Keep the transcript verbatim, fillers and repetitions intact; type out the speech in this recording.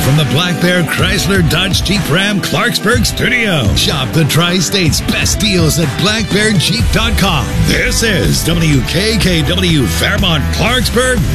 Live from the Black Bear Chrysler Dodge Jeep Ram Clarksburg studio. Shop the Tri-State's best deals at black bear jeep dot com. This is W K K W Fairmont Clarksburg.